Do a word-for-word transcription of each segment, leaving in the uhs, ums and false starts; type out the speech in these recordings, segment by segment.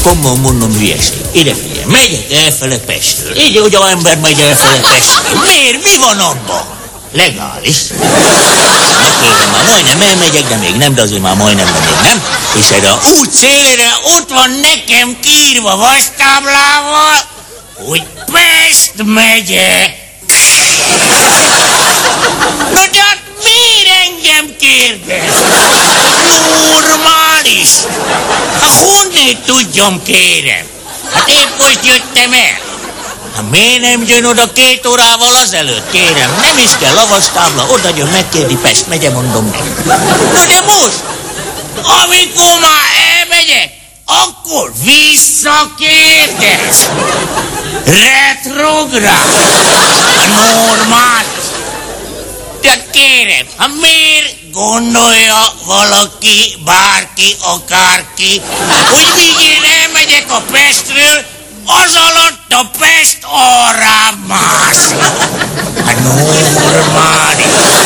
komolyan mondom, hülyeség. Ide figyelj, megyek elfele Pestről. Így, hogy a ember megy elfele Pestről. Miért? Mi van abban? Legális. Na kérem, már majdnem elmegyek, de még nem, de azért már majdnem, de még nem. És erre a út szélére ott van nekem kiírva vastáblával, hogy Pest megye. Na de hát miért engem kérdez? Normális. Hát honnét tudjam, kérem? Hát épp most jöttem el. Hát miért nem jön oda két órával azelőtt, kérem? Nem is kell lavastábla, oda jön megkérni Pest megye, mondom neki. Na de most, amikor már elmegyek, akkor visszakérdez. Retrográd. Normális. De kérem, hát miért gondolja valaki, bárki, akárki, hogy míg én elmegyek a Pestről, az alatt a Pest arrább mászik. Hát normális.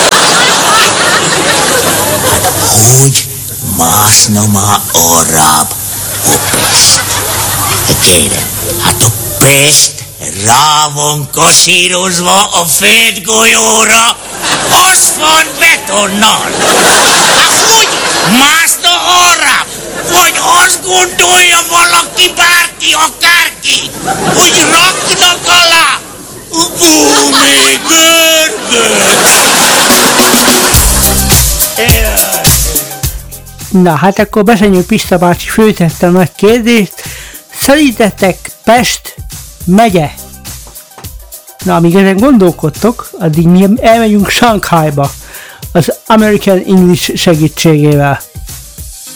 Hát hogy mászna már arrább a Pest? Hát kérem, hát a Pest rá van kasírozva a földgolyóra aszfalt betonnal. Hát hogy mászna arrább? Vagy azt gondolja valaki, bárki, akárki, hogy raknak alá gumi görgöt? Na hát akkor Besenyő Pista bácsi föltette a nagy kérdést. Szerintetek Pest megye? Na, amíg ezen gondolkodtok, addig mi elmegyünk Shanghaiba az American English segítségével.